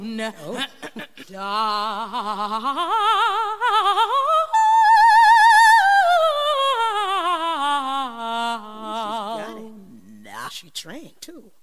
Oh. Down. She got it. Now she trained too.